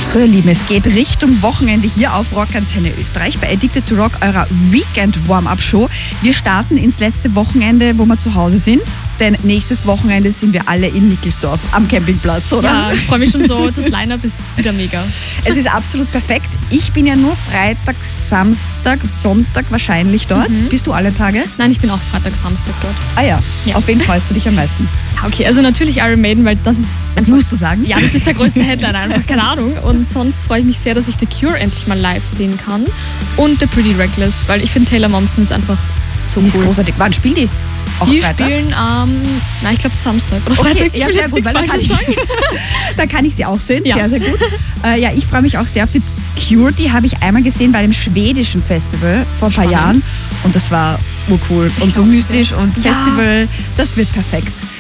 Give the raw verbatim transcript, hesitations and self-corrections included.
So, ihr Lieben, es geht Richtung Wochenende hier auf Rock Antenne Österreich bei Addicted to Rock, eurer Weekend-Warm-Up-Show. Wir starten ins letzte Wochenende, wo wir zu Hause sind, denn nächstes Wochenende sind wir alle in Nickelsdorf am Campingplatz, oder? Ja, ich freue mich schon so. Das Line-Up ist wieder mega. Es ist absolut perfekt. Ich bin ja nur Freitag, Samstag, Sonntag wahrscheinlich dort. Mhm. Bist du alle Tage? Nein, ich bin auch Freitag, Samstag dort. Ah ja. Ja. Auf wen freust du dich am meisten? Ja, okay, also natürlich Iron Maiden, weil das ist... Das musst du sagen. Ja, das ist der größte Headliner, einfach keine Ahnung. Und sonst freue ich mich sehr, dass ich The Cure endlich mal live sehen kann. Und The Pretty Reckless, weil ich finde Taylor Momsen ist einfach so Die ist cool. großartig. Wann spielen die? Auch Die Freitag? spielen am, ähm, na ich glaube Samstag oder Okay, Freitag. Ich ja, will sehr jetzt gut, nichts weil da kann, Falsches ich, sagen. da kann ich sie auch sehen. Ja. Sehr, sehr gut. Äh, ja, ich freue mich auch sehr auf die Cure. Die habe ich einmal gesehen bei dem schwedischen Festival vor ein paar Spannend. Jahren. Und das war urcool. Und so glaub's mystisch dir. und Ja. Festival. Das wird perfekt.